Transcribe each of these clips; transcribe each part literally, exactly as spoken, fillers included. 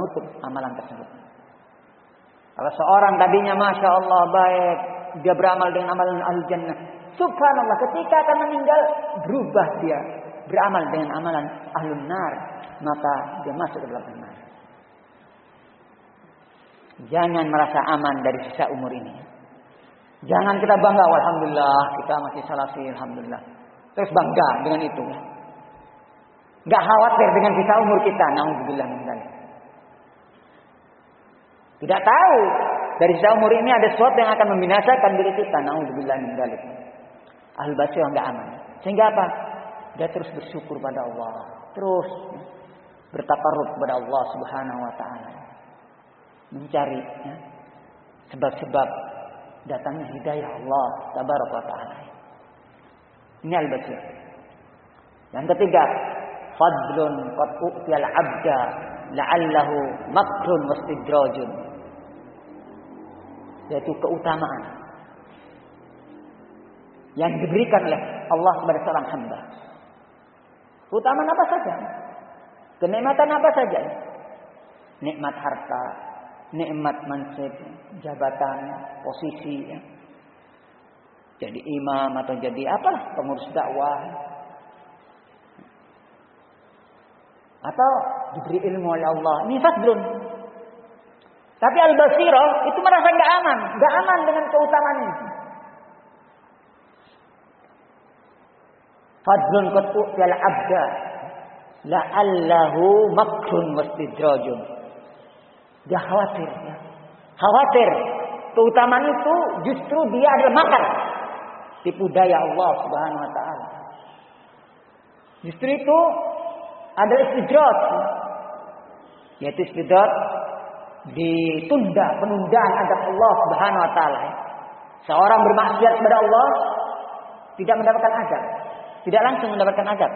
menutup amalan tersebut. Kalau seorang tadinya Masya Allah baik, dia beramal dengan amalan ahli jannah. Subhanallah, ketika akan meninggal, berubah dia. Beramal dengan amalan ahlun nar. Maka dia masuk ke dalam nar. Jangan merasa aman dari sisa umur ini. Jangan kita bangga, alhamdulillah kita masih salafi, alhamdulillah. Terus bangga dengan itu. Gak khawatir dengan sisa umur kita. Na'udzubillah min dzalik. Tidak tahu dari sisa umur ini ada sesuatu yang akan membinasakan diri kita. Na'udzubillah min dzalik. Ahlul basirah enggak aman. Sehingga apa? Dia terus bersyukur pada Allah, terus bertakarrub kepada Allah Subhanahu wa taala. Mencari ya, sebab-sebab datangnya hidayah Allah tabaraka wa taala. Ini al-basir. Yang ketiga, fadlun qad u'tiyal 'abda la'allahu makrun wastidrajun. Yaitu keutamaan yang diberikan oleh Allah kepada seorang hamba. Keutamaan apa saja? Kenikmatan apa saja? Nikmat harta, nikmat mansib, jabatan, posisi, ya. Jadi imam atau jadi apa? Pengurus dakwah. Atau diberi ilmu oleh Allah. Ini fadlun. Tapi al-basirah itu merasa enggak aman, enggak aman dengan keutamaan ini. Fadlun qad u'tiyal 'abda la'allahu makrun wastidrajun. Dia khawatir ya. Khawatir keutamaan itu justru dia adalah makar, tipu daya Allah Subhanahu wa taala. Justru itu adalah istidraj. Yaitu istidraj ditunda, penundaan adab Allah Subhanahu wa taala. Seorang bermaksiat kepada Allah tidak mendapatkan adab. Tidak langsung mendapatkan adab.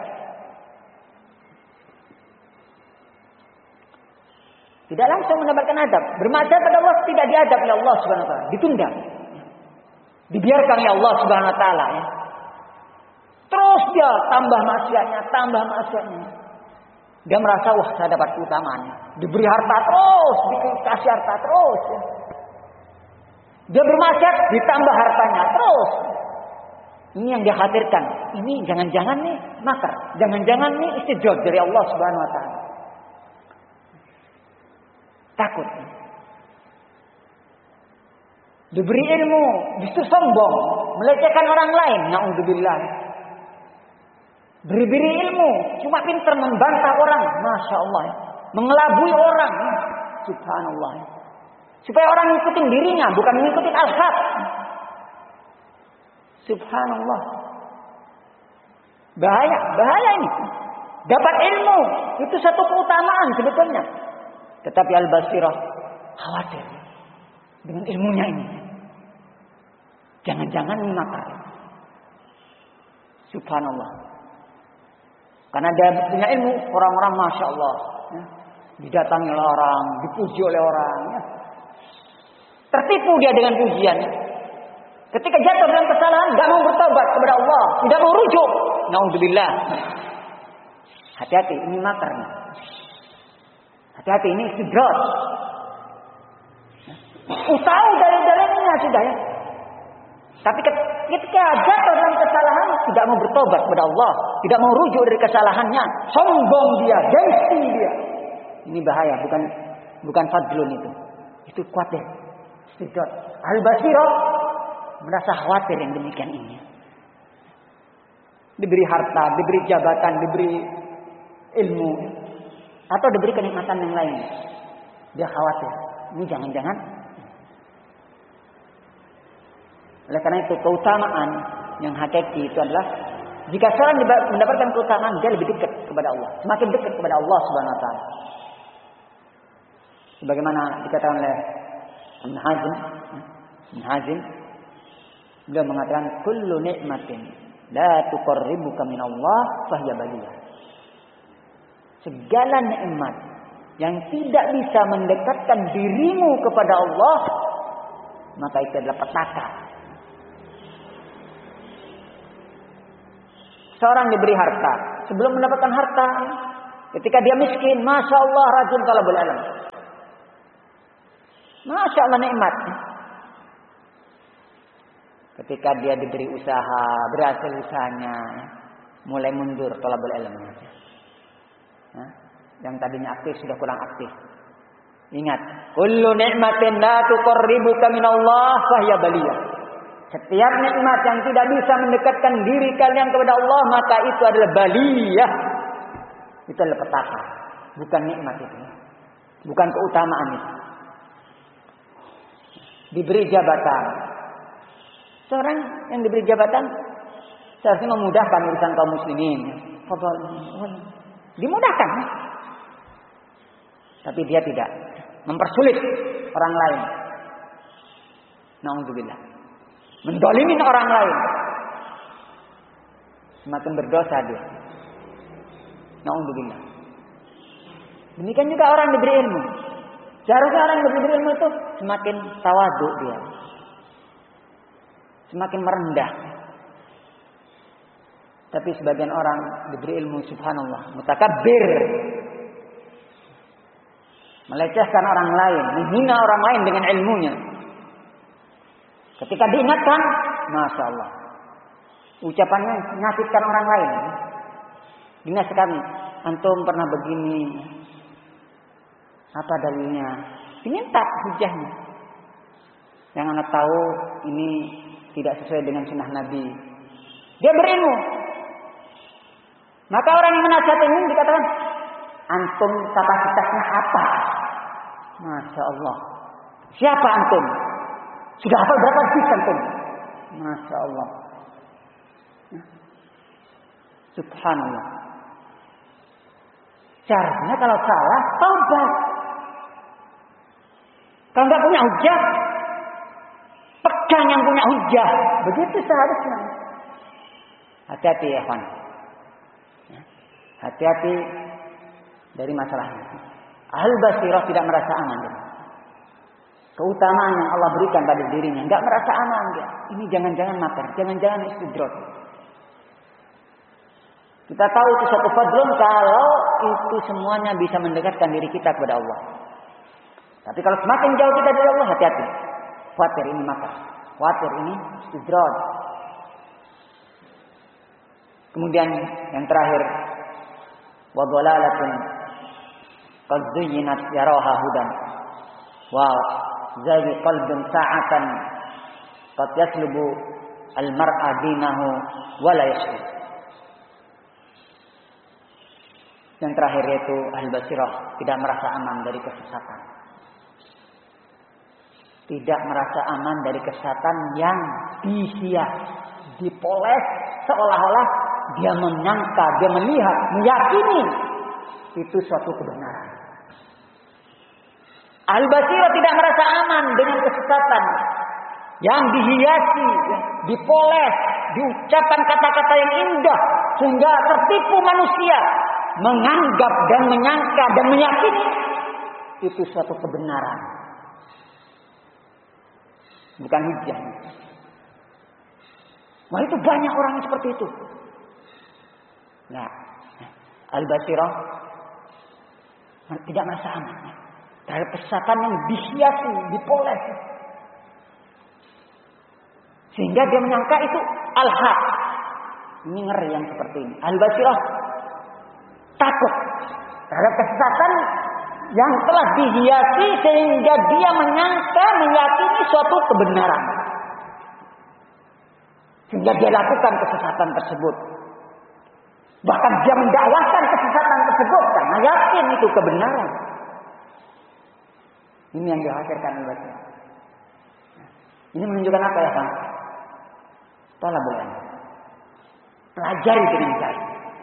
Tidak langsung mendapatkan adab. Bermaksiat pada Allah tidak diadab oleh Allah Subhanahu wa taala, ditunda. Dibiarkan oleh Allah Subhanahu wa taala ya. Terus dia tambah maksiatnya, tambah maksiatnya. Dia merasa wah saya dapat keutamaan. Diberi harta terus, dikasih harta terus ya. Dia bermaksiat ditambah hartanya terus. Ini yang dia khawatirkan. Ini jangan-jangan nih makar. Jangan-jangan nih istidraj dari Allah Subhanahu wa taala. Takut. Diberi ilmu, justru sombong, melecehkan orang lain. Na'udzubillah. Beri-beri ilmu, cuma pintar membantah orang. Masya Allah. Mengelabui orang. Subhanallah. Supaya orang ngikutin dirinya, bukan ngikutin al-haq. Subhanallah. Bahaya, bahaya ini. Dapat ilmu, itu satu keutamaan sebetulnya. Tetapi al-basirah khawatir dengan ilmunya ini. Jangan-jangan ini makar. Subhanallah. Karena dia punya ilmu, orang-orang Masya Allah. Ya. Didatangi oleh orang, dipuji oleh orang. Ya. Tertipu dia dengan pujiannya. Ketika jatuh dalam kesalahan, tidak mau bertobat kepada Allah, tidak mau rujuk. Na'udzubillah. Hati-hati, ini makar. Hati-hati, ini istidraj. Tahu dari dalilnya sudah ya. Tapi ketika jatuh dalam kesalahan, tidak mau bertobat kepada Allah, tidak mau rujuk dari kesalahannya, sombong dia, gengsi dia. Ini bahaya, bukan bukan fadlun itu. Itu khawatir. Istidraj. Al-basirah merasa khawatir yang demikian ini. Diberi harta, diberi jabatan, diberi ilmu, atau diberi kenikmatan yang lain. Dia khawatir. Ini jangan-jangan. Oleh karena itu keutamaan yang hakiki itu adalah jika seorang mendapatkan keutamaan, dia lebih dekat kepada Allah, semakin dekat kepada Allah Subhanahu wa taala. Sebagaimana dikatakan oleh Ibnu Hazm, Ibnu Hazm beliau mengatakan kullu nikmatin la tuqarribuka min Allah fahiya baliyah. Segala nikmat yang tidak bisa mendekatkan dirimu kepada Allah, maka itu adalah petaka. Seorang diberi harta, sebelum mendapatkan harta, ketika dia miskin, masya Allah rajin talabul ilm. Masya Allah nikmat. Ketika dia diberi usaha, berhasil usahanya, mulai mundur thalabul ilm. Nah, yang tadinya aktif sudah kurang aktif. Ingat, kullu ni'matin la tuqarribuka minallah fahiya baliyah. Setiap nikmat yang tidak bisa mendekatkan diri kalian kepada Allah, maka itu adalah baliyah. Itu adalah petaka, bukan nikmat itu. Bukan keutamaan itu. Diberi jabatan. Seorang yang diberi jabatan seharusnya memudahkan urusan kaum muslimin. Dimudahkan. Tapi dia tidak. Mempersulit orang lain. Na'udzubillah. Mendolimin orang lain. Semakin berdosa dia. Na'udzubillah. Demikian juga orang yang diberi ilmu. Seharusnya orang yang diberi ilmu itu semakin tawadu dia. Semakin merendah. Tapi sebagian orang diberi ilmu, subhanallah, mutakabbir. Melecehkan orang lain, menghina orang lain dengan ilmunya. Ketika diingatkan, masya Allah, ucapannya menyakitkan orang lain. Dinasihatkan, antum pernah begini, apa dalilnya? Diminta hujahnya. Yang anak tahu ini tidak sesuai dengan sunnah Nabi. Dia berilmu. Maka orang yang menasihati ini dikatakan, antum kapasitasnya apa? Masya Allah. Siapa antum? Sudah hafal berapa juz antum? Masya Allah. Subhanallah. Caranya kalau salah, taubat. Kalau nggak punya hujah, pegang yang punya hujah. Begitu seharusnya. Hati-hati ya kawan. Hati-hati dari masalah ini. Ahlul basirah tidak merasa aman. Dia. Keutamaan yang Allah berikan pada dirinya, nggak merasa aman dia. Ini jangan-jangan makar, jangan-jangan istidraj. Kita tahu itu suatu fadlun kalau itu semuanya bisa mendekatkan diri kita kepada Allah. Tapi kalau semakin jauh kita dari Allah, hati-hati. Khawatir ini makar, khawatir ini istidraj. Kemudian yang terakhir, wa dhalalatun qad zuyyinat yaraha hudan wa zagi qalbun sa'atan qad yaslubu al-mar'a dinahu wa la yashkur. Yang terakhir yaitu al-basirah, tidak merasa aman dari kesesatan. Tidak merasa aman dari kesesatan yang dihias, dipoles seolah-olah dia menyangka, dia melihat, meyakini itu suatu kebenaran. Al-basirah tidak merasa aman dengan kesesatan yang dihiasi, dipoles, diucapkan kata-kata yang indah sehingga tertipu manusia menganggap dan menyangka dan meyakini itu suatu kebenaran. Bukan hujah. Wah, itu banyak orang yang seperti itu. Nah, al-basirah tidak merasa aman terhadap kesesatan yang dihiasi, dipoles, sehingga dia menyangka itu al-haq. Ini ngeri yang seperti ini. Al-basirah takut terhadap kesesatan yang telah dihiasi sehingga dia menyangka, meyakini suatu kebenaran, sehingga dia lakukan kesesatan tersebut. Bahkan dia mendakwahkan kesesatan tersebut karena yakin itu kebenaran. Ini yang dikhawatirkan oleh Allah. Ini menunjukkan apa ya, Bang? Thalabul ilm. Pelajari dengan baik.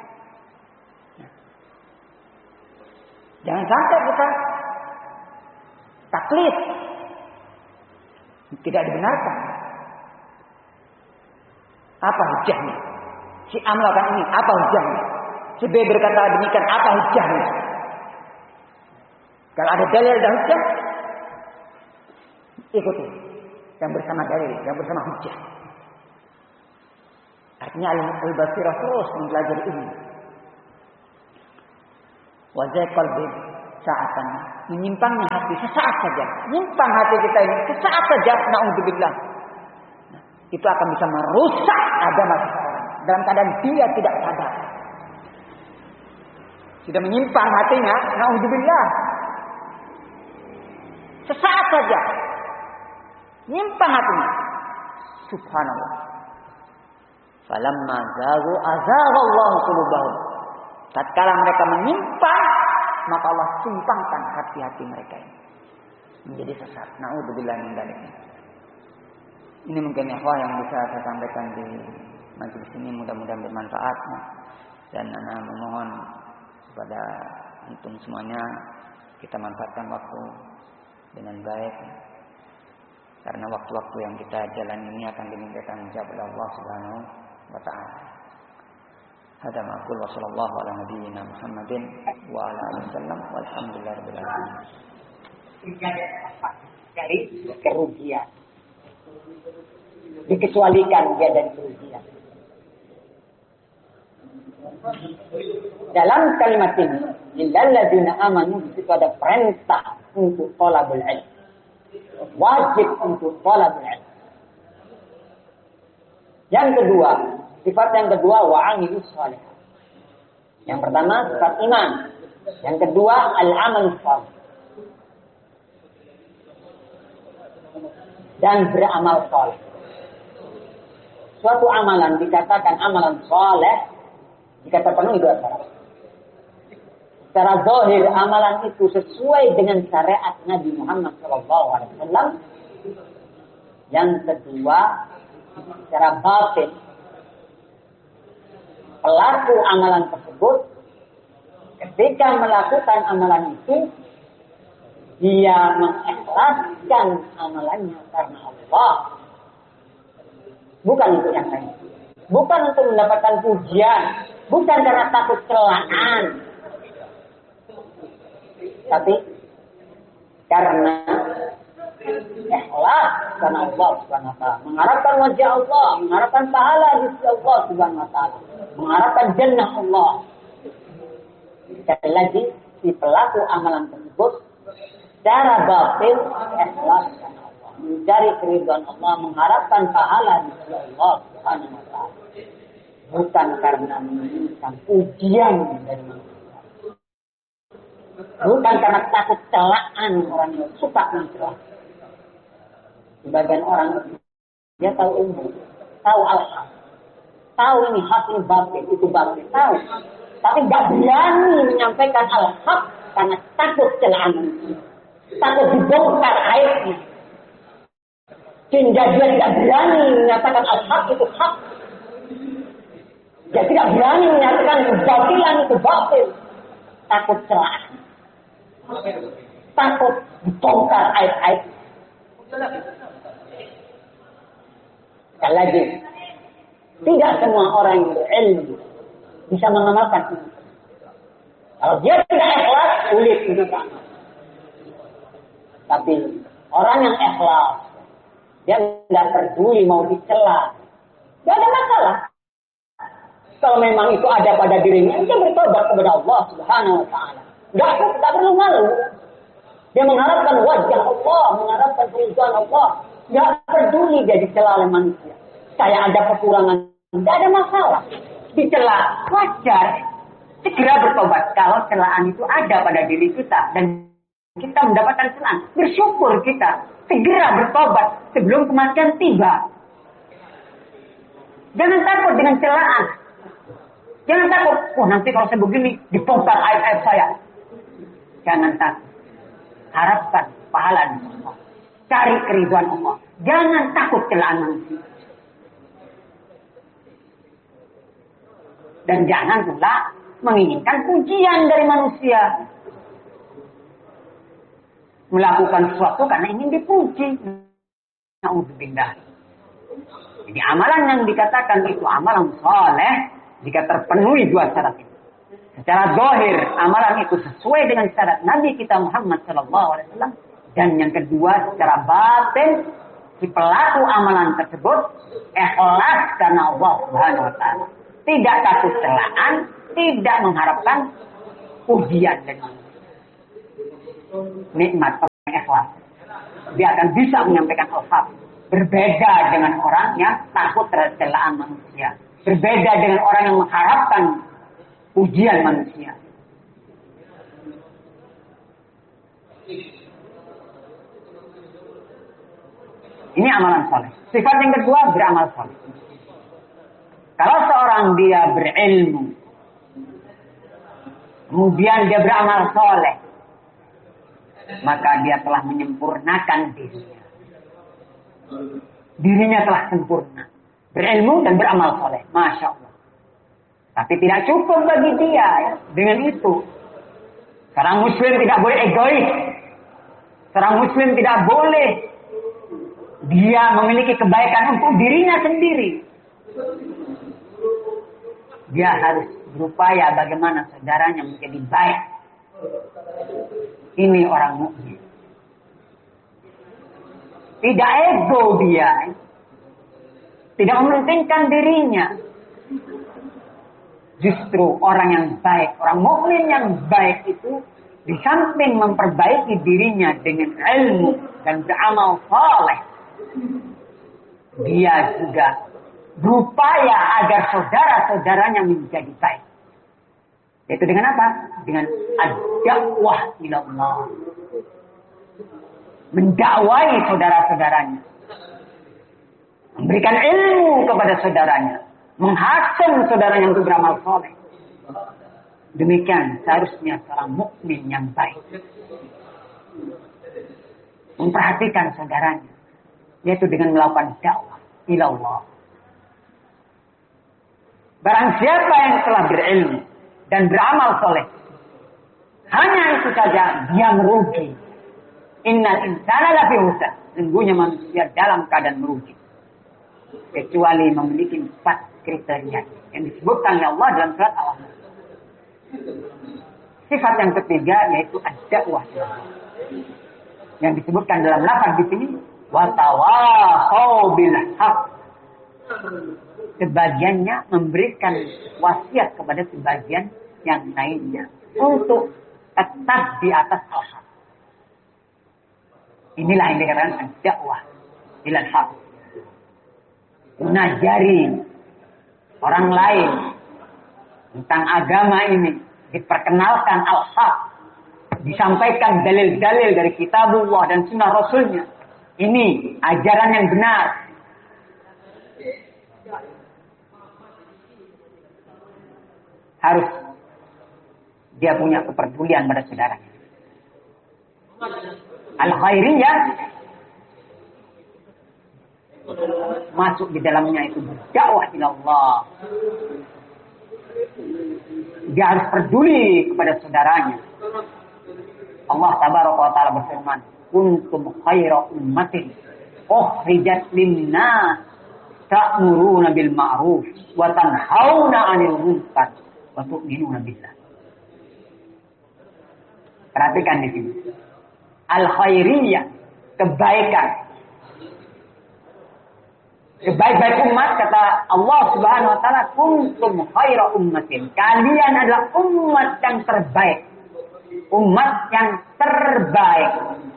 Jangan sampai kita taklid, tidak dibenarkan. Apa hujahnya? Si A melakukan ini, apa hujahnya? Si B berkata demikian, apa hujahnya? Kalau ada dalil dan hujah, ikuti. Yang bersama dalil, yang bersama hujah. Artinya al-basirah terus mempelajari ini. Wazai qalbi seakan menyimpangnya hati sesaat saja. Menyimpang hati kita ini sesaat saja, naudzubillah. Nah, itu akan bisa merusak agama seseorang dalam keadaan dia tidak sadar. Sudah menyimpang hatinya, naudzubillah. Sesaat saja. Nyimpang hatinya. Subhanallah. Falamma zagu azaghallahu qulubahum. Tatkala mereka menyimpang, maka Allah simpangkan hati-hati mereka ini menjadi sesat. Naudzubillah min dzalik. Ini mungkin ikhwah yang bisa saya sampaikan di majelis ini, mudah-mudahan bermanfaat. Dan ana memohon kepada antum semuanya kita manfaatkan waktu dengan baik. Karena waktu-waktu yang kita jalan ini akan dimintakan jawab oleh Allah Subhanahu wa taala. Hada ma aqul wa sallallahu ala nabiyyina Muhammadin wa ala alihi wasallam walhamdulillahirabbil alamin. Dari kerugian. Dikecualikan dia dari kerugian. Dalam kalimat ini, illal ladzina amanu, itu ada perintah untuk thalabul ilm. Wajib untuk thalabul ilm. Yang kedua, sifat yang kedua wa'amilus shalih. Yang pertama sifat iman. Yang kedua al-amal shalih. Dan beramal shalih. Suatu amalan dikatakan amalan shalih jika terpenuhi dua syarat. Secara zahir amalan itu sesuai dengan syariat Nabi Muhammad shallallahu alaihi wasallam. Yang kedua, secara batin pelaku amalan tersebut ketika melakukan amalan itu dia mengikhlaskan amalannya karena Allah, bukan untuk yang lain, bukan untuk mendapatkan pujian, bukan karena takut celaan, tapi karena ikhlas karena Allah Subhanahu wa taala, mengharapkan wajah Allah, mengharapkan pahala di sisi Allah Subhanahu wa taala, mengharapkan jannah Allah. Sekali lagi, si pelaku amalan tersebut secara batin ikhlas karena Allah, mencari keridhaan Allah, mengharapkan pahala di sisi Allah Subhanahu wa taala, bukan karena menginginkan pujian dari manusia, bukan karena takut celaan orang yang suka mencela. Sebagian orang dia tahu ilmu, tahu al-haq, tahu ini hak, ini batil, itu batil, tahu, tapi nggak berani menyampaikan al-haq karena takut celaan manusia, takut dibongkar aibnya, sehingga dia tidak berani menyatakan al-haq itu hak, dia tidak berani menyatakan kebatilan itu batil, takut celaan, takut dibongkar aib-aib. Sekali lagi, tidak semua orang yang berilmu bisa mengamalkan ini. Kalau dia tidak ikhlas, sulit untuk amal. Tapi orang yang ikhlas, dia tidak peduli mau dicela, tidak ada masalah. Kalau memang itu ada pada dirinya, dia bertobat kepada Allah Subhanahu wa taala. Tidak tidak perlu malu. Dia mengharapkan wajah Allah, mengharapkan keridhaan Allah. Tidak peduli dia dicela oleh manusia. Saya ada kekurangan, tidak ada masalah. Dicela, wajar. Segera bertobat. Kalau celaan itu ada pada diri kita dan kita mendapatkan celaan, bersyukur kita. Segera bertobat sebelum kematian tiba. Jangan takut dengan celaan. Jangan takut, oh nanti kalau saya begini dibongkar aib-aib saya. Jangan takut. Harapkan pahala dari Allah. Cari keridhaan Allah. Jangan takut celaan manusia. Dan jangan pula menginginkan pujian dari manusia. Melakukan sesuatu karena ingin dipuji. Na'udzubillah. Jadi amalan yang dikatakan itu amalan saleh jika terpenuhi dua syarat itu. Secara zahir amalan itu sesuai dengan syarat Nabi kita Muhammad sallallahu alaihi wasallam. Dan yang kedua, secara batin, si pelaku amalan tersebut ikhlas karena Allah Subhanahu wa taala. Tidak takut celaan, tidak mengharapkan pujian dari manusia. nikmat, orang yang ikhlas. Dia akan bisa menyampaikan al-haq. Berbeda dengan orang yang takut terhadap celaan manusia. Berbeda dengan orang yang mengharapkan ujian manusia. Ini amalan soleh. Sifat yang kedua, beramal soleh. Kalau seorang dia berilmu, kemudian dia beramal soleh, maka dia telah menyempurnakan dirinya. Dirinya telah sempurna. Berilmu dan beramal soleh. Masya Allah. Tapi tidak cukup bagi dia ya, dengan itu. Seorang muslim tidak boleh egois. Seorang muslim tidak boleh dia memiliki kebaikan untuk dirinya sendiri. Dia harus berupaya bagaimana saudaranya menjadi baik. Ini orang mukmin. Tidak ego dia. Tidak mementingkan dirinya. Justru orang yang baik, orang mukmin yang baik itu di samping memperbaiki dirinya dengan ilmu dan beramal saleh, dia juga berupaya agar saudara-saudaranya menjadi baik. Yaitu dengan apa? Dengan ad-dakwah ila Allah. Mendakwai saudara-saudaranya. Memberikan ilmu kepada saudaranya. Menghasam saudaranya untuk beramal soleh. Demikian seharusnya seorang mukmin yang baik. Memperhatikan saudaranya. Yaitu dengan melakukan dakwah ila Allah. Barang siapa yang telah berilmu dan beramal soleh, hanya itu saja dia merugi. Innal insana lafi khusr. Sungguhnya manusia dalam keadaan merugi. Kecuali memiliki empat kriteria yang disebutkan oleh Allah dalam surat Al-Ahzab. Sifat yang ketiga yaitu ad-dakwah. Yang disebutkan dalam lafaz di sini wa tawasau bil haqq. Sebagiannya memberikan wasiat kepada sebagian yang lainnya untuk tetap di atas al-haq. Inilah yang dikatakan dakwah ilal haq. Mengajari orang lain tentang agama ini, diperkenalkan al-haq, disampaikan dalil-dalil dari kitabullah dan sunnah rasulnya. Ini ajaran yang benar. Harus dia punya kepedulian pada saudaranya. Al-khairiyah masuk di dalamnya itu dakwah ila Allah. Dia harus peduli kepada saudaranya. Allah tabaraka wa taala berfirman, "Kuntum khaira ummatin ukhrijat lin-nas ta'muruna bil ma'ruf wa tanhauna 'anil munkar wa tu'minuna billah." Perhatikan di sini. Al-khairiyah, kebaikan. Sebaik-baik umat, kata Allah Subhanahu wa taala, kuntum khaira ummatin. Kalian adalah umat yang terbaik. Umat yang terbaik.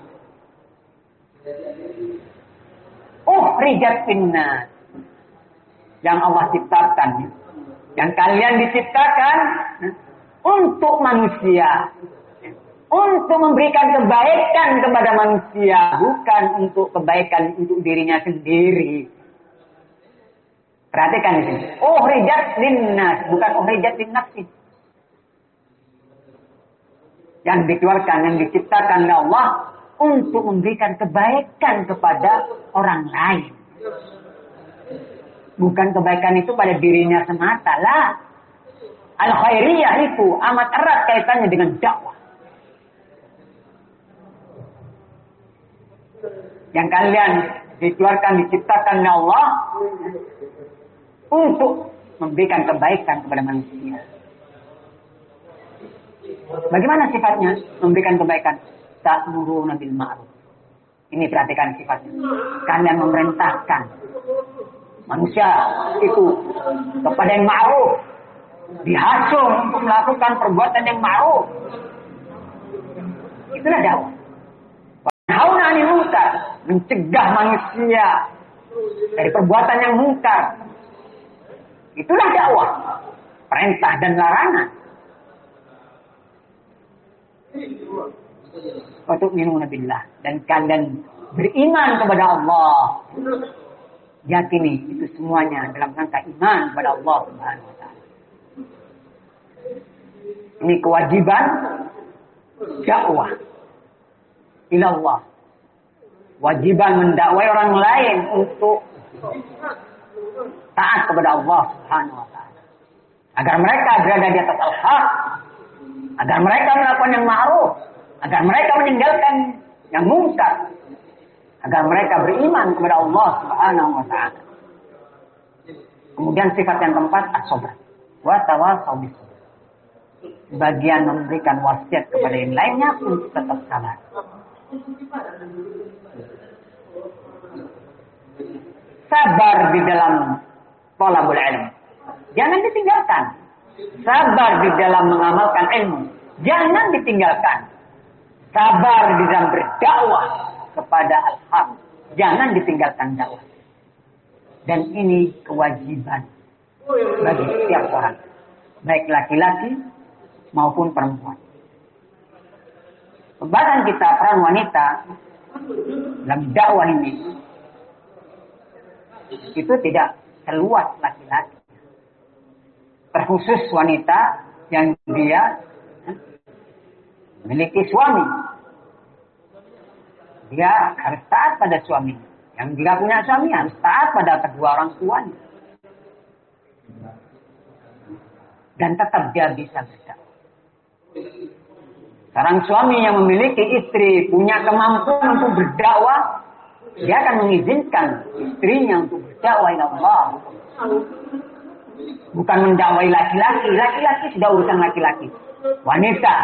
Ukhrijat linnas. Yang Allah ciptakan. Yang kalian diciptakan untuk manusia. Untuk memberikan kebaikan kepada manusia. Bukan untuk kebaikan untuk dirinya sendiri. Perhatikan di sini. Ukhrijat linnas, bukan ukhrijat linnafsi. Yang dikeluarkan, yang diciptakan oleh Allah untuk memberikan kebaikan kepada orang lain. Bukan kebaikan itu pada dirinya semata lah. Al-khairiyah itu amat erat kaitannya dengan dakwah. Yang kalian dikeluarkan, diciptakan oleh Allah untuk memberikan kebaikan kepada manusia. Bagaimana sifatnya memberikan kebaikan? Ta'muruna bil ma'ruf. Ini perhatikan sifatnya. Kalian memerintahkan manusia itu kepada yang ma'ruf. Dihasung untuk melakukan perbuatan yang ma'ruf. Itulah dakwah. Wanhauna 'anil munkar, mencegah manusia dari perbuatan yang mungkar. Itulah dakwah. Perintah dan larangan. Wa tu'minuna billah, dan kalian beriman kepada Allah. Yakini itu semuanya dalam rangka iman kepada Allah Subhanahu wa taala. Ini kewajiban dakwah ila Allah. Wajiban mendakwai orang lain untuk taat kepada Allah Subhanahu wa taala. Agar mereka berada di atas al-haq, agar mereka melakukan yang ma'ruf, agar mereka meninggalkan yang mungkar, agar mereka beriman kepada Allah Subhanahu wa taala. Kemudian sifat yang keempat as-sabr wa tawassaw bis-sabr. Bagian memberikan wasiat kepada yang lainnya untuk tetap sabar. Sabar di dalam thalabul ilm, jangan ditinggalkan. Sabar di dalam mengamalkan ilmu, jangan ditinggalkan. Sabar di dalam berdakwah kepada al-haq, jangan ditinggalkan dakwah. Dan ini kewajiban bagi setiap orang, baik laki-laki maupun perempuan. Pembahasan kita peran wanita dalam dakwah ini itu tidak seluas laki-laki. Terkhusus wanita yang dia memiliki suami. Dia harus taat pada suami. Yang tidak punya suami harus taat pada kedua orang tuanya. Dan tetap dia bisa berdakwah. Seorang suami yang memiliki istri punya kemampuan untuk berdakwah, dia akan mengizinkan istrinya untuk berdakwah ila Allah. Bukan mendakwai laki-laki. Laki-laki sudah urusan laki-laki. Wanita,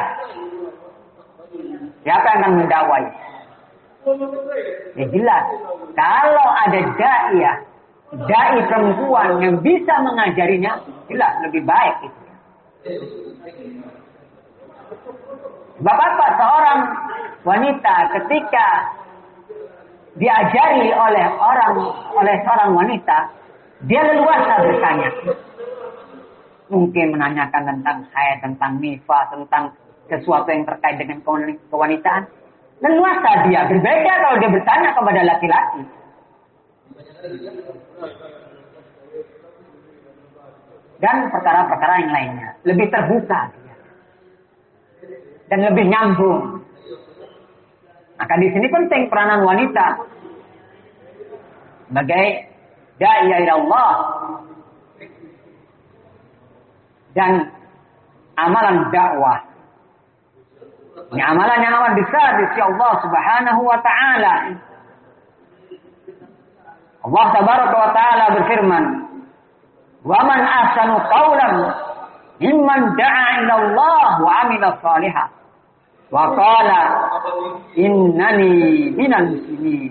siapa yang akan mendakwai? Ya jelas, kalau ada dai, dai perempuan yang bisa mengajarinya, jelas lebih baik itu. Sebab apa? Seorang wanita ketika diajari oleh orang oleh seorang wanita, dia leluasa bertanya. Mungkin menanyakan tentang haid, tentang nifas, tentang sesuatu yang terkait dengan kewanitaan. Leluasa dia. Berbeda kalau dia bertanya kepada laki-laki. Dan perkara-perkara yang lainnya. Lebih terbuka dia. Dan lebih nyambung. Maka di sini penting peranan wanita sebagai da'i ila Allah dan amalan dakwah. Ini amalan yang amat besar di sisi Allah Subhanahu wa taala. Allah Tabaraka wa taala berfirman, "Wa man ahsanu qawlan mimman da'a ila Allah wa 'amila shalihan wa qala innani minal muslimin."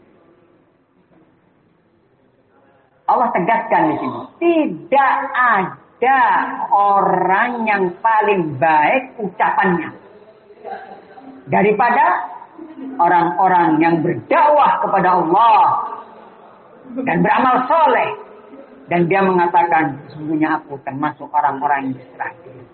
Allah tegaskan di sini, tidak ada orang yang paling baik ucapannya daripada orang-orang yang berdakwah kepada Allah dan beramal soleh, dan dia mengatakan sesungguhnya aku termasuk orang-orang yang berserah diri.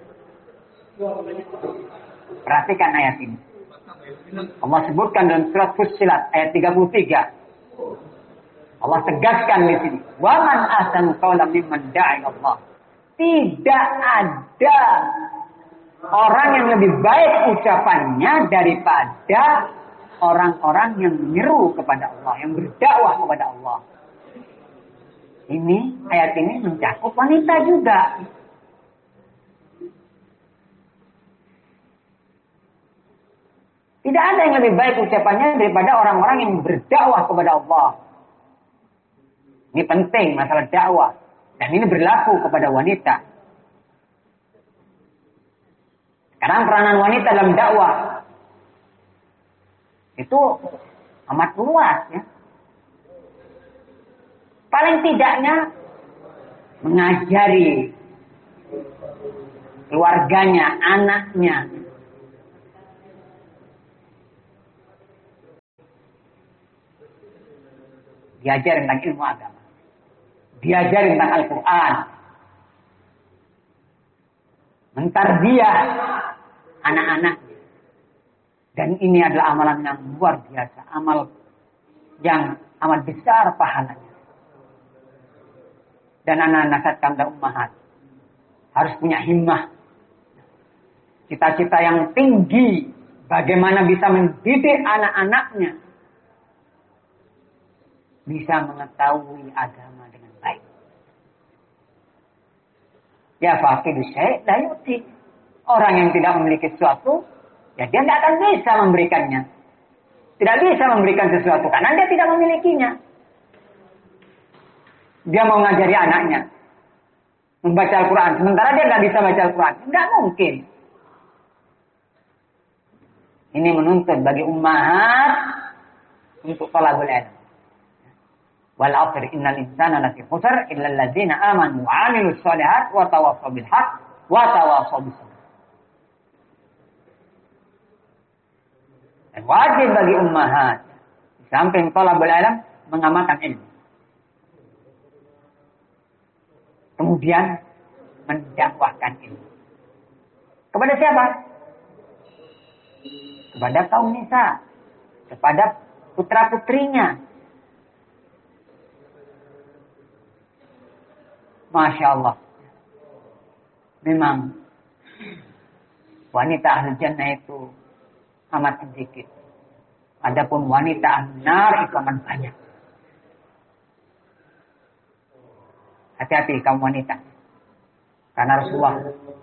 Perhatikan ayat ini. Allah sebutkan dalam surat Fussilat ayat tiga puluh tiga. Allah tegaskan di sini, "Wa man ahsanu qawlan mimman da'a ila Allah." Tidak ada orang yang lebih baik ucapannya daripada orang-orang yang menyeru kepada Allah, yang berdakwah kepada Allah. Ini ayat ini mencakup wanita juga. Tidak ada yang lebih baik ucapannya daripada orang-orang yang berdakwah kepada Allah. Ini penting masalah dakwah. Dan ini berlaku kepada wanita. Sekarang peranan wanita dalam dakwah itu amat luas ya. Paling tidaknya mengajari keluarganya, anaknya diajar tentang ilmu agama, diajar tentang Al-Quran, mentarbiyah anak-anaknya. Dan ini adalah amalan yang luar biasa, amal yang amat besar pahalanya. Dan anak-anak satkam dan ummahat harus punya himmah, cita-cita yang tinggi, bagaimana bisa mendidik anak-anaknya bisa mengetahui agama dengan baik. Ya faqidu syai' la yu'ti. Orang yang tidak memiliki sesuatu, ya dia tidak akan bisa memberikannya. Tidak bisa memberikan sesuatu karena dia tidak memilikinya. Dia mau ngajari anaknya membaca Al-Quran, sementara dia tidak bisa baca Al-Quran. Tidak mungkin. Ini menuntut bagi ummahat untuk talabul ilm. Wal 'asr innal insana lafi khusr illa alladzina amanu wa 'amilus shalihat wa tawassaw bil haqq wa tawassaw bis sabr. Dan wajib bagi ummahat di samping talabul ilm mengamalkan ilmu. Kemudian mendakwahkan ilmu. Kepada siapa? Kepada kaum nisa, kepada putra-putrinya. Masya Allah. Memang wanita ahli jannah itu amat sedikit. Adapun wanita ahli nar itu amat banyak. Hati-hati kaum wanita. Karena Rasulullah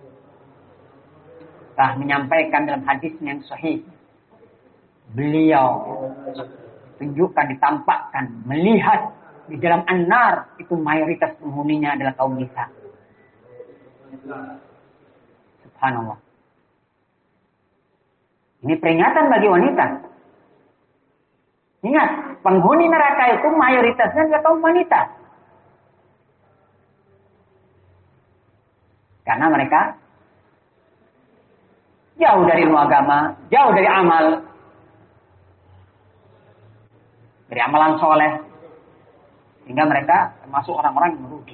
telah menyampaikan dalam hadis yang sahih. Beliau tunjukkan, ditampakkan, melihat di dalam an-nar itu mayoritas penghuninya adalah kaum nisa. Subhanallah. Ini peringatan bagi wanita. Ingat, penghuni neraka itu mayoritasnya adalah kaum wanita. Karena mereka jauh dari ilmu agama, jauh dari amal, dari amalan soleh, sehingga mereka termasuk orang-orang yang merugi.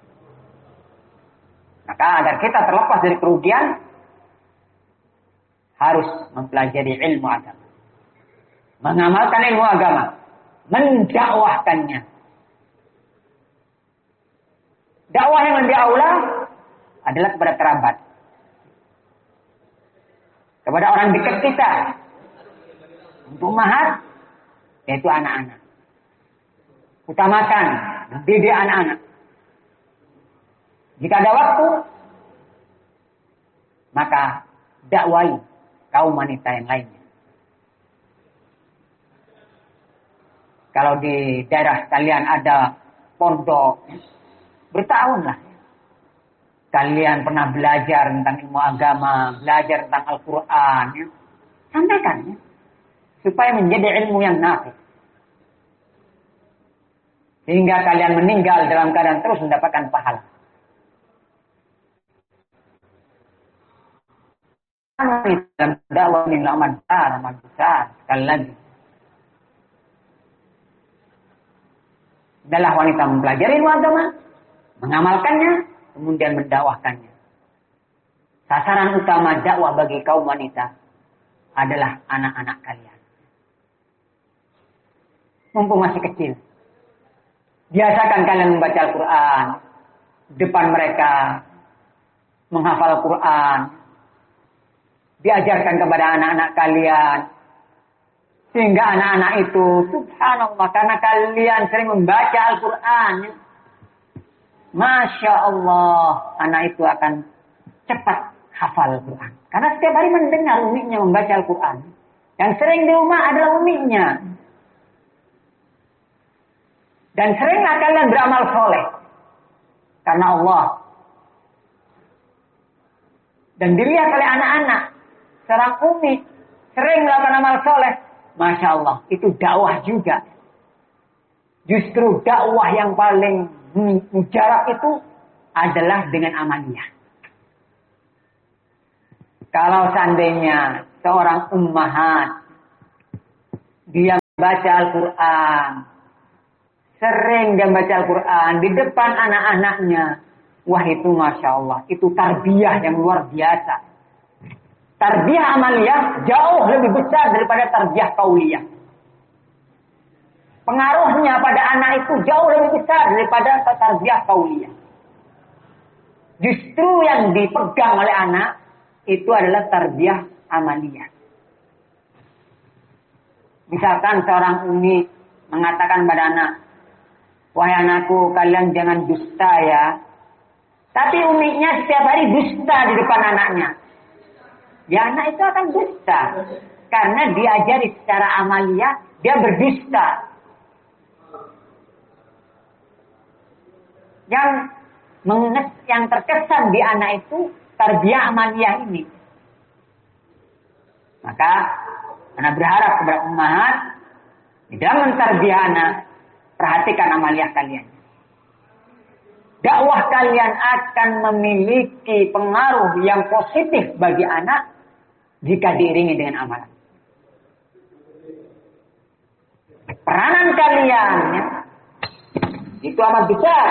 Maka agar kita terlepas dari kerugian, harus mempelajari ilmu agama, mengamalkan ilmu agama, mendakwahkannya. Dakwah yang lebih aula adalah kepada kerabat, kepada orang dekat kita, untuk ummahat, yaitu anak-anak. Utamakan mendidik anak-anak. Jika ada waktu, maka dakwai kaum wanita yang lainnya. Kalau di daerah kalian ada pondok, bertahunlah kalian pernah belajar tentang ilmu agama, belajar tentang Al-Quran, ya. Sampaikan, ya. Supaya menjadi ilmu yang nafi. Sehingga kalian meninggal dalam keadaan terus mendapatkan pahala. Dalam dakwah ini amat besar, amat besar. Sekali lagi. Adalah wanita mempelajari ilmu agama, mengamalkannya, kemudian mendakwahkannya. Sasaran utama dakwah bagi kaum wanita adalah anak-anak kalian. Mumpung masih kecil, biasakan kalian membaca Al-Quran depan mereka, menghafal Al-Quran, diajarkan kepada anak-anak kalian, sehingga anak-anak itu, subhanallah, karena kalian sering membaca Al-Quran, Masya Allah, anak itu akan cepat hafal Al-Quran. Karena setiap hari mendengar umiknya membaca Al-Quran. Yang sering di rumah adalah umiknya. Dan seringlah kalian beramal soleh. Karena Allah. Dan dilihat oleh anak-anak. Seorang umi sering melakukan amal soleh. Masya Allah, itu dakwah juga. Justru dakwah yang paling mujarab itu adalah dengan amaliyah. Kalau seandainya seorang ummahat dia baca Al-Quran sering dia baca Al-Quran di depan anak-anaknya. Wah itu Masya Allah. Itu tarbiyah yang luar biasa. Tarbiyah amaliyah jauh lebih besar daripada tarbiyah qauliyah. Pengaruhnya pada anak itu jauh lebih besar daripada tarbiyah qauliyah. Justru yang dipegang oleh anak itu adalah tarbiyah amaliyah. Misalkan seorang umi mengatakan pada anak, wahai anakku, kalian jangan dusta ya. Tapi uminya setiap hari dusta di depan anaknya. Ya anak itu akan dusta. Karena diajari secara amaliyah, dia berdusta. Yang menges, yang terkesan di anak itu tarbiyah amaliyah ini. Maka anak berharap kepada ummahat di dalam mentarbiyah anak, perhatikan amaliyah kalian. Dakwah kalian akan memiliki pengaruh yang positif bagi anak jika diiringi dengan amalan. Peranan kalian ya, itu amat besar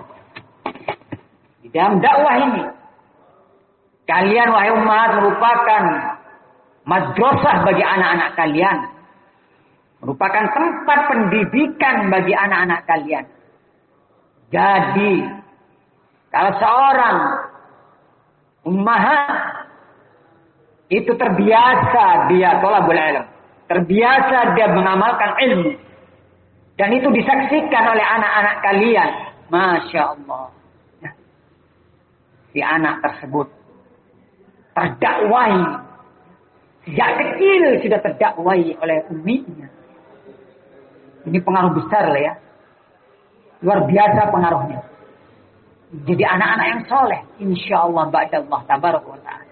di dalam dakwah ini. Kalian wahai umat merupakan madrasah bagi anak-anak kalian. Merupakan tempat pendidikan bagi anak-anak kalian. Jadi, kalau seorang ummahat itu terbiasa dia thalabul ilm, terbiasa dia mengamalkan ilmu, dan itu disaksikan oleh anak-anak kalian, Masya Allah. Nah, si anak tersebut terdakwai, sejak kecil sudah terdakwai oleh umminya. Ini pengaruh besar lah ya. Luar biasa pengaruhnya. Jadi anak-anak yang soleh. Insya Allah ba'dallah tabaraka wa ta'ala.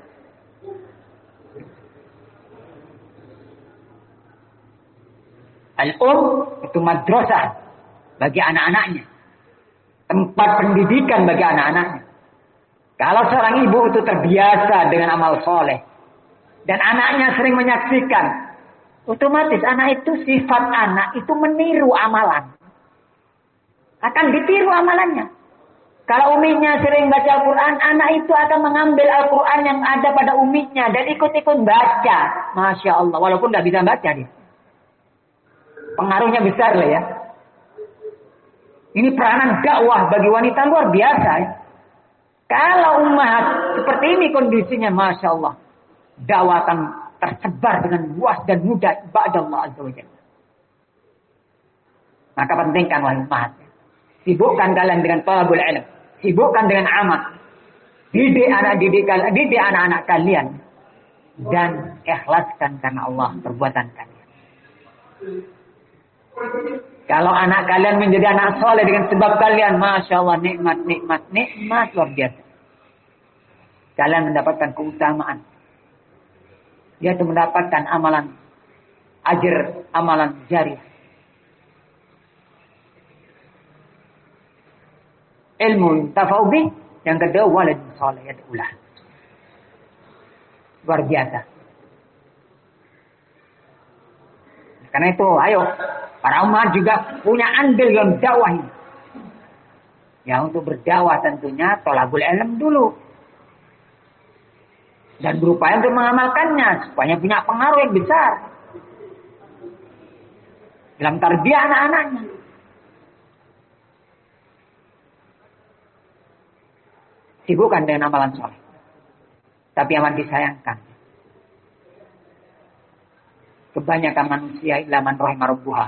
Al-um itu madrasah bagi anak-anaknya. Tempat pendidikan bagi anak-anaknya. Kalau seorang ibu itu terbiasa dengan amal soleh. Dan anaknya sering menyaksikan. Otomatis anak itu, sifat anak itu meniru amalan. Akan ditiru amalannya. Kalau uminya sering baca Al-Quran, anak itu akan mengambil Al-Quran yang ada pada uminya dan ikut-ikut baca. Masya Allah, walaupun tidak bisa baca dia. Pengaruhnya besar lah ya. Ini peranan dakwah bagi wanita luar biasa ya. Kalau umat seperti ini kondisinya, Masya Allah. Dakwah akan tersebar dengan luas dan mudah ba'dallah azza wa jalla. Maka pentingkan wahai umat. Sibukkan kalian dengan thalabul ilm. Sibukkan dengan amal. Didik anak didik kalian, didik anak-anak kalian dan ikhlaskan karena Allah perbuatan kalian. Kalau anak kalian menjadi anak soleh dengan sebab kalian, Masya Allah, nikmat, nikmat, nikmat luar biasa. Kalian mendapatkan keutamaan. Yaitu mendapatkan amalan ajr, amalan jariah. Ilmu tafaubi, yang kedua walad soleh yad'ulah. Luar biasa. Karena itu, ayo para umat juga punya andil dalam dakwah ini. Ya untuk berdakwah tentunya thalabul ilm dulu. Dan berupaya untuk mengamalkannya supaya punya pengaruh yang besar dalam tarbiyah anak-anaknya. Sibukkan dengan amalan soleh. Tapi amat disayangkan. Kebanyakan manusia ilaman rahimah rabbuha.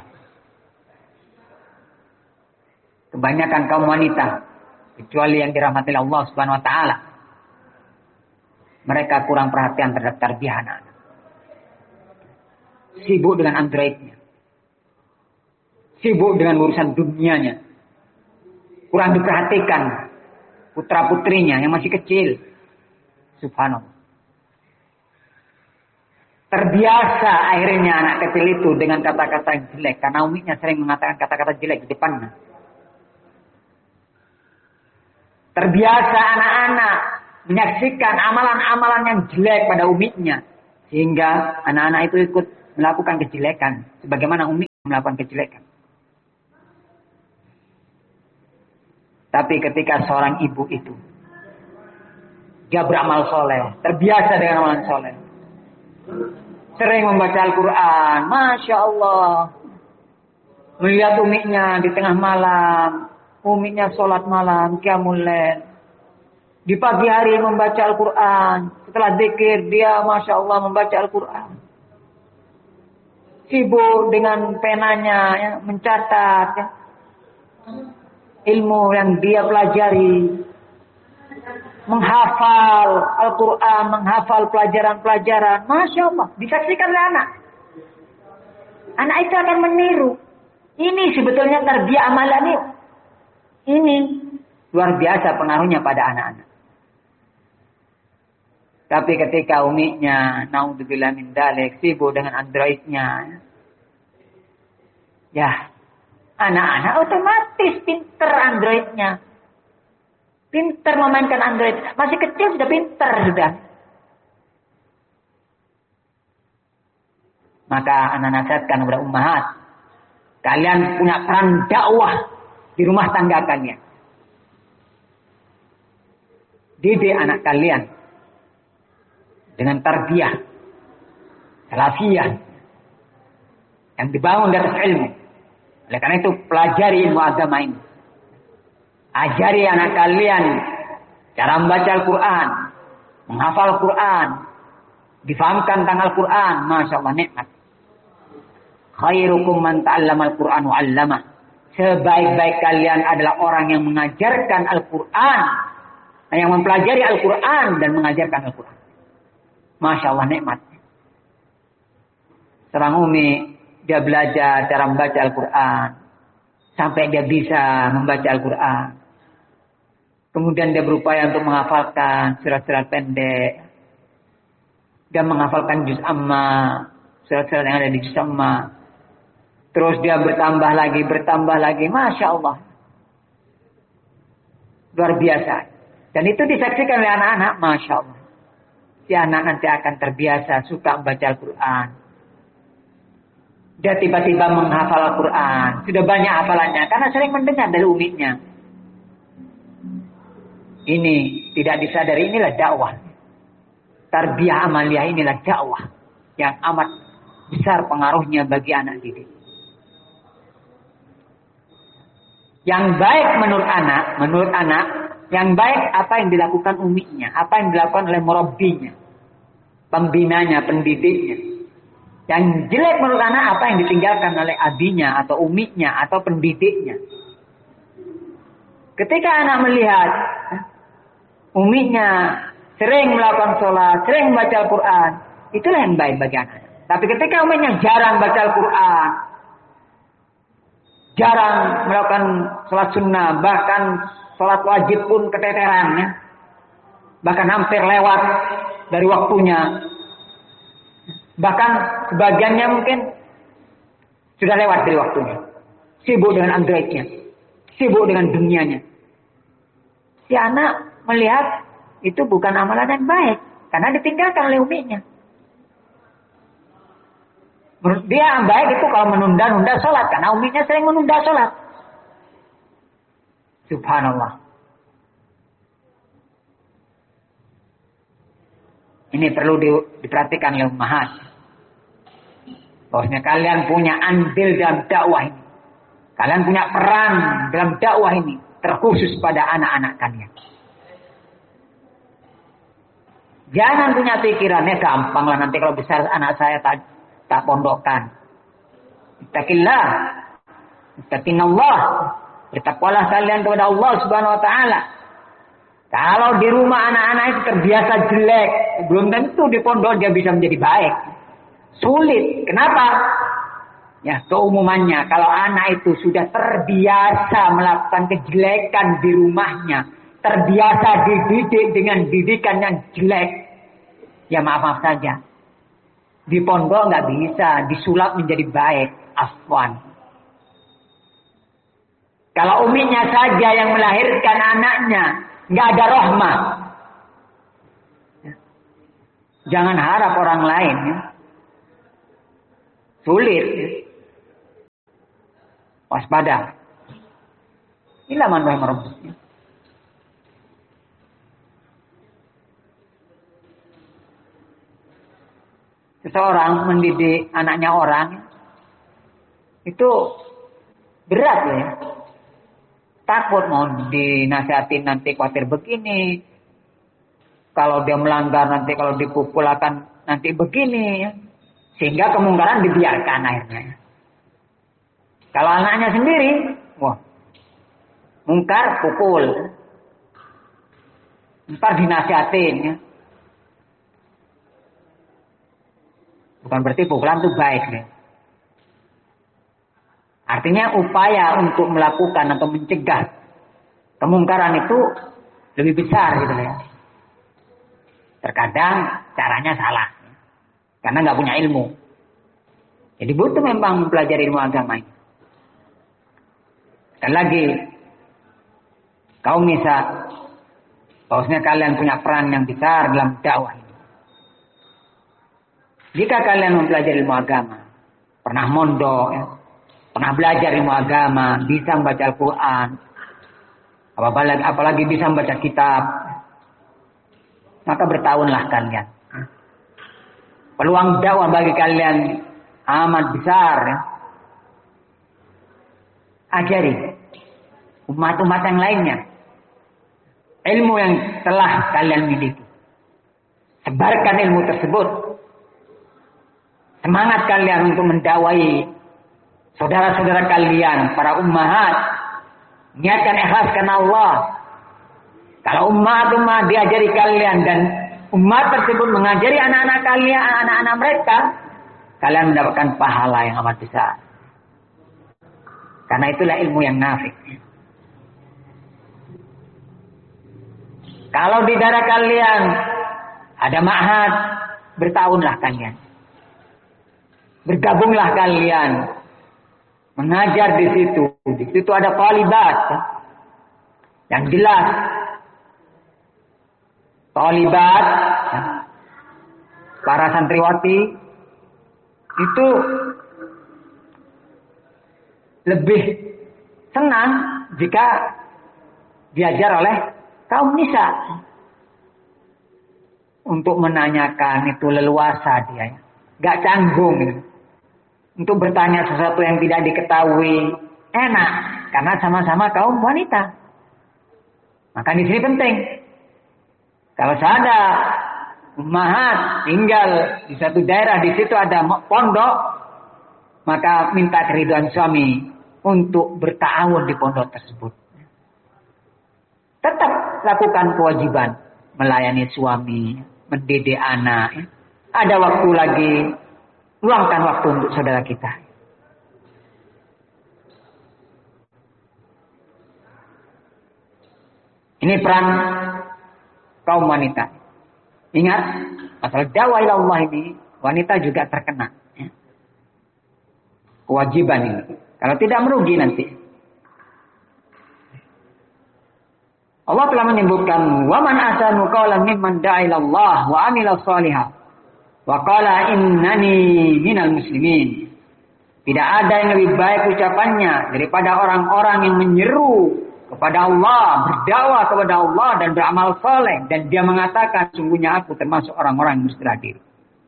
Kebanyakan kaum wanita, kecuali yang dirahmati Allah Subhanahu wa taala, mereka kurang perhatian terhadap tarbiyah anak-anak. Sibuk dengan androidnya. Sibuk dengan urusan dunianya. Kurang diperhatikan putra-putrinya yang masih kecil. Subhanallah. Terbiasa akhirnya anak kecil itu dengan kata-kata yang jelek. Karena uminya sering mengatakan kata-kata jelek di depannya. Terbiasa anak-anak menyaksikan amalan-amalan yang jelek pada uminya. Sehingga anak-anak itu ikut melakukan kejelekan. Sebagaimana umi melakukan kejelekan. Tapi ketika seorang ibu itu dia beramal soleh, terbiasa dengan amalan soleh, sering membaca Al-Quran, Masya Allah, melihat umiknya di tengah malam, umiknya sholat malam, qiyamul lail, di pagi hari membaca Al-Quran, setelah zikir dia Masya Allah membaca Al-Quran, sibuk dengan penanya, ya, mencatat ya, ilmu yang dia pelajari, menghafal Al-Quran, menghafal pelajaran-pelajaran. Masya Allah, disaksikan oleh anak. Anak itu akan meniru. Ini sebetulnya tarbiyah amalan ini. Ini luar biasa pengaruhnya pada anak-anak. Tapi ketika umiknya, naudzubillah min dzalik, sibuk dengan androidnya, ya, anak-anak otomatis pinter androidnya. Pinter memainkan Android. Masih kecil sudah pinter sudah. Maka anak nasihatkan kepada ummahat, kalian punya peran dakwah di rumah tangga kalian. Didik anak kalian dengan tarbiyah salafiyah yang dibangun di atas ilmu. Oleh karena itu pelajari ilmu agama ini. Ajari anak kalian cara membaca Al-Quran, menghafal Al-Quran, difahamkan tentang Al-Quran. Masya Allah, nikmat. Khairukum man ta'allama Al-Quran wa 'allamah. Sebaik-baik kalian adalah orang yang mengajarkan Al-Quran, yang mempelajari Al-Quran dan mengajarkan Al-Quran. Masya Allah, nikmat. Seorang umi, dia belajar cara membaca Al-Quran sampai dia bisa membaca Al-Quran. Kemudian dia berupaya untuk menghafalkan surat-surat pendek. Dia menghafalkan juz amma, surat-surat yang ada di juz amma. Terus dia bertambah lagi, bertambah lagi. Masya Allah. Luar biasa. Dan itu disaksikan oleh anak-anak. Masya Allah. Si anak nanti akan terbiasa suka membaca Al-Quran. Dia tiba-tiba menghafal Al-Quran. Sudah banyak hafalannya. Karena sering mendengar dari umiknya. Ini tidak disadari, inilah dakwah. Tarbiyah amaliyah inilah dakwah. Yang amat besar pengaruhnya bagi anak didik. Yang baik menurut anak, menurut anak, yang baik apa yang dilakukan umiknya. Apa yang dilakukan oleh murabbinya. Pembinanya, pendidiknya. Yang jelek menurut anak apa yang ditinggalkan oleh abinya atau umiknya atau pendidiknya. Ketika anak melihat umiknya sering melakukan sholat, sering membaca Al-Quran, itulah yang baik bagi anak. Tapi ketika umiknya jarang baca Al-Quran, jarang melakukan sholat sunnah, bahkan sholat wajib pun keteteran, ya. Bahkan hampir lewat dari waktunya. Bahkan sebagiannya mungkin sudah lewat dari waktunya. Sibuk dengan androidnya. Sibuk dengan dunianya. Si anak melihat itu bukan amalan yang baik. Karena ditinggalkan oleh umiknya. Menurut dia yang baik itu kalau menunda-nunda sholat. Karena umiknya sering menunda sholat. Subhanallah. Ini perlu di, diperhatikan oleh ummahat. Bahwasanya kalian punya andil dalam dakwah ini. Kalian punya peran dalam dakwah ini. Terkhusus pada anak-anak kalian. Jangan punya pikirannya gampang lah nanti kalau besar anak saya tak, tak pondokkan. Ittaqillah. Ittaqinallah. Bertakwalah kalian kepada Allah Subhanahu wa taala. Kalau di rumah anak-anak itu terbiasa jelek, belum tentu di pondok dia bisa menjadi baik. Sulit. Kenapa? Ya, keumumannya kalau anak itu sudah terbiasa melakukan kejelekan di rumahnya, terbiasa dididik dengan didikan yang jelek, ya maaf-maaf saja. Di pondok nggak bisa disulap menjadi baik. Afwan. Kalau uminya saja yang melahirkan anaknya, nggak ada rahmah. Jangan harap orang lain. Ya. Sulit. Ya. Waspada. Ila man rahimah rabbuk. Seseorang mendidik anaknya orang itu berat ya. Takut mau dinasihatin nanti khawatir begini. Kalau dia melanggar nanti kalau dipukul akan nanti begini ya. Sehingga kemungkaran dibiarkan akhirnya. Kalau anaknya sendiri, wah, mungkar pukul. Ntar dinasihatin ya. Bukan berarti pukulan itu baik deh. Artinya upaya untuk melakukan atau mencegah kemungkaran itu lebih besar gitu ya. Terkadang caranya salah. Karena nggak punya ilmu. Jadi butuh memang mempelajari ilmu agama ini. Dan lagi, kaum nisa, bahwasanya kalian punya peran yang besar dalam dakwah ini. Jika kalian mempelajari ilmu agama, pernah mondok, ya, pernah belajar ilmu agama, bisa membaca Al-Quran, apalagi, apalagi bisa membaca kitab, maka bertahunlah kalian. Peluang dakwah bagi kalian amat besar. Ya. Ajari umat-umat yang lainnya ilmu yang telah kalian miliki. Sebarkan ilmu tersebut. Semangat kalian untuk mendakwai saudara-saudara kalian, para ummahat. Niatkan ikhlas karena Allah. Kalau umat-umat diajari kalian dan umat tersebut mengajari anak-anak kalian, anak-anak mereka, kalian mendapatkan pahala yang amat besar. Karena itulah ilmu yang nafi'. Kalau di daerah kalian ada ma'had, bertahunlah kalian. Bergabunglah kalian. Mengajar di situ. Di situ ada talibat. Yang jelas. Talibat. Para santriwati. Itu lebih senang jika diajar oleh kaum nisa. Untuk menanyakan itu leluasa dia. Gak canggung. Gitu. Untuk bertanya sesuatu yang tidak diketahui. Enak. Karena sama-sama kaum wanita. Maka di sini penting. Kalau ada ummahat tinggal di satu daerah. Di situ ada pondok. Maka minta keriduan suami. Untuk berta'awun di pondok tersebut. Tetap lakukan kewajiban. Melayani suami. Mendidik anak. Ada waktu lagi. Luangkan waktu untuk saudara kita. Ini peran kaum wanita. Ingat, masalah dakwah ila Allah ini, wanita juga terkena. Kewajiban ini. Kalau tidak merugi nanti. Allah telah menyebutkan, wa man ahsanu qawlan mimman da'a ila Allah wa 'amila shalihan. Wa qala innani minal muslimin. Tidak ada yang lebih baik ucapannya daripada orang-orang yang menyeru kepada Allah, berdakwah kepada Allah dan beramal soleh. Dan dia mengatakan, sungguhnya aku termasuk orang-orang yang berserah diri.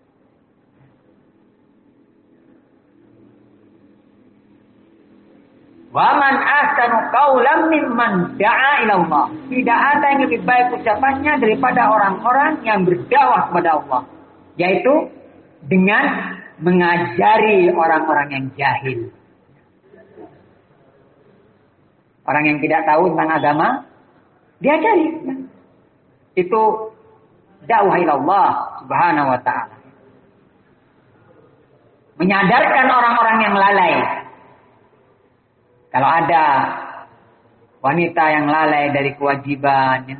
Wa man ahsanu qawlan mimman da'a ila Allah. Tidak ada yang lebih baik ucapannya daripada orang-orang yang berdakwah kepada Allah. Yaitu dengan mengajari orang-orang yang jahil. Orang yang tidak tahu tentang agama, diajari. Itu dakwah ila Allah subhanahu wa ta'ala. Menyadarkan orang-orang yang lalai. Kalau ada wanita yang lalai dari kewajibannya,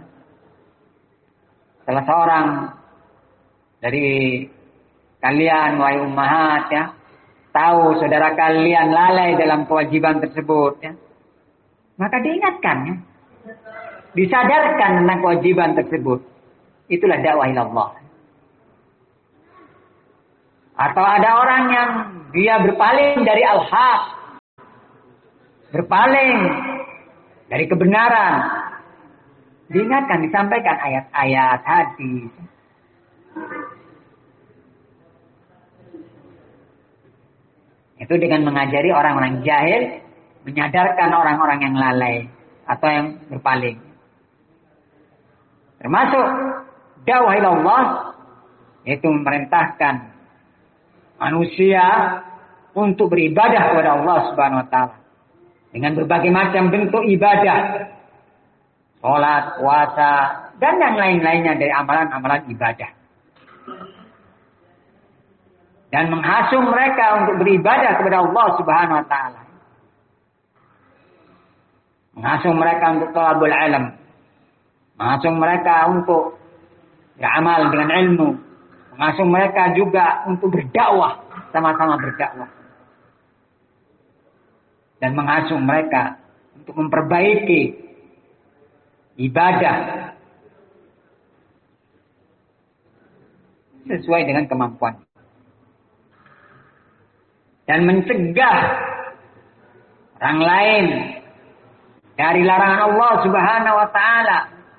salah seorang dari kalian, wahai ummahat, ya, tahu saudara kalian lalai dalam kewajiban tersebut, ya, maka diingatkan, ya, disadarkan tentang kewajiban tersebut. Itulah dakwah ila Allah. Atau ada orang yang dia berpaling dari al-haq, berpaling dari kebenaran. Diingatkan, disampaikan ayat-ayat, hadis. Itu dengan mengajari orang-orang jahil, menyadarkan orang-orang yang lalai atau yang berpaling. Termasuk dakwah ilallah, yaitu memerintahkan manusia untuk beribadah kepada Allah Subhanahu wa taala dengan berbagai macam bentuk ibadah, salat, puasa, dan yang lain-lainnya dari amalan-amalan ibadah. Dan menghasung mereka untuk beribadah kepada Allah Subhanahu wa taala. Menghasung mereka untuk thalabul ilm. Menghasung mereka untuk beramal dengan ilmu. Menghasung mereka juga untuk berdakwah, sama-sama berdakwah. Dan menghasung mereka untuk memperbaiki ibadah sesuai dengan kemampuan. Dan mencegah orang lain dari larangan Allah Subhanahu wa taala.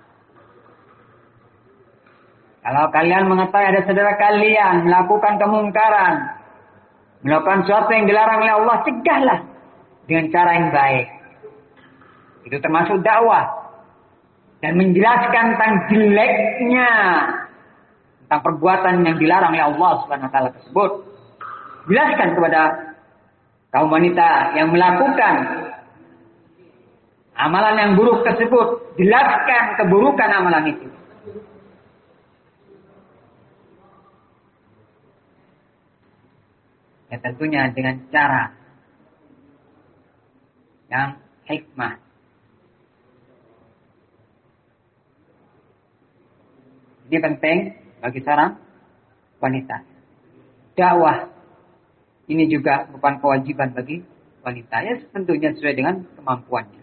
Kalau kalian mengetahui ada saudara kalian melakukan kemungkaran, melakukan sesuatu yang dilarang oleh Allah, cegahlah dengan cara yang baik. Itu termasuk dakwah. Dan menjelaskan tentang jeleknya, tentang perbuatan yang dilarang oleh Allah Subhanahu wa taala tersebut. Jelaskan kepada kaum wanita yang melakukan amalan yang buruk tersebut. Jelaskan keburukan amalan itu. Ya tentunya dengan cara yang hikmah. Ini penting bagi seorang wanita. Dakwah ini juga bukan kewajiban bagi wanita. Ya tentunya sesuai dengan kemampuannya.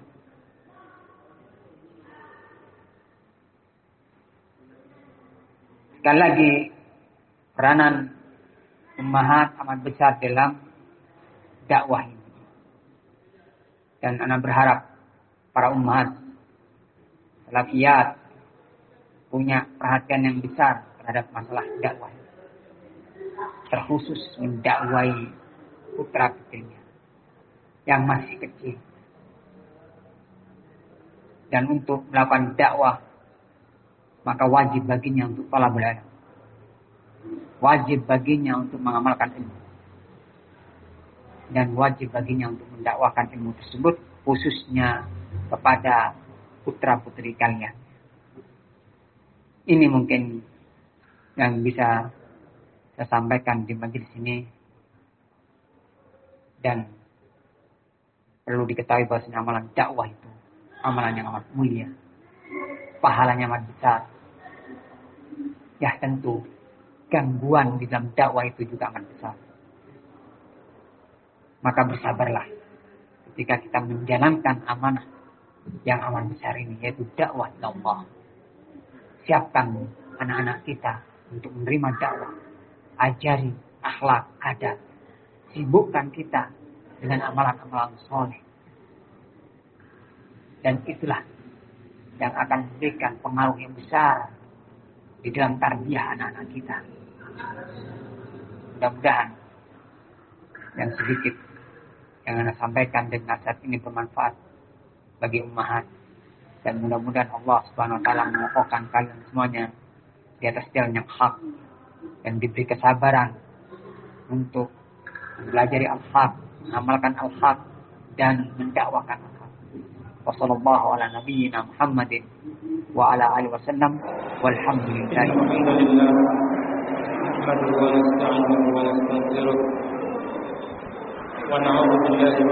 Sekali lagi, peranan ummahat amat besar dalam dakwah ini. Dan anak berharap para ummahat salafiyat punya perhatian yang besar terhadap masalah dakwah. Terkhusus mendakwai putra putrinya yang masih kecil. Dan untuk melakukan dakwah, maka wajib baginya untuk thalabul ilm. Wajib baginya untuk mengamalkan ilmu. Dan wajib baginya untuk mendakwakan ilmu tersebut, khususnya kepada putra putri kalian. Ini mungkin yang bisa saya sampaikan di majelis ini. Dan perlu diketahui bahwa amalan dakwah itu amalan yang amat mulia, pahalanya amat besar. Ya tentu gangguan di dalam dakwah itu juga amat besar. Maka bersabarlah ketika kita menjalankan amanah yang amat besar ini, yaitu dakwah Allah. Siapkan anak-anak kita untuk menerima dakwah. Ajari akhlak, adab. Sibukkan kita dengan amalan-amalan soleh. Dan itulah yang akan memberikan pengaruh yang besar di dalam tarbiyah anak-anak kita. Mudah-mudahan yang sedikit yang Anda sampaikan dan nasihat ini bermanfaat bagi ummahat. Dan mudah-mudahan Allah Subhanahu wa taala mengokohkan kalian semuanya di atas jalan yang hak dan diberi kesabaran untuk mempelajari al-haq, mengamalkan al-haq dan mendakwakan al-haq. Wassallallahu ala nabiyyina Muhammadin wa ala alihi wasallam walhamdulillahi rabbil alamin.